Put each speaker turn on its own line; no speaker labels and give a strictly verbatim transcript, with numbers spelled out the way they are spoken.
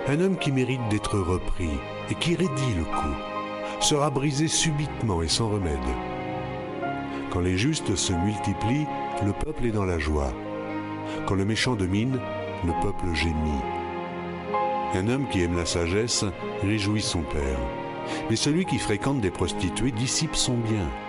Un homme qui mérite d'être repris et qui raidit le coup sera brisé subitement et sans remède. Quand les justes se multiplient, le peuple est dans la joie. Quand le méchant domine, le peuple gémit. Un homme qui aime la sagesse réjouit son père, mais celui qui fréquente des prostituées dissipe son bien.